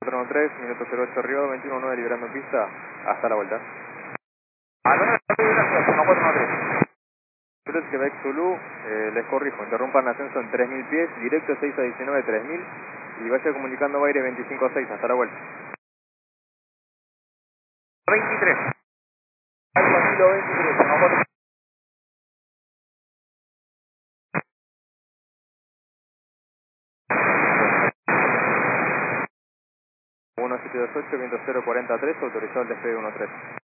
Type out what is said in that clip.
413, minuto 08 arribado, 21-9 liberando pista, hasta la vuelta. Alonso, gracias, 1413. Entonces Quebec Zulu, les corrijo, interrumpan ascenso en 3000 pies, directo 6 a 19, 3000, y vaya comunicando Baire 25 a 6, hasta la vuelta. 23. Alfa Kilo 23, 14. 1728, viento 043, autorizado el despegue 13.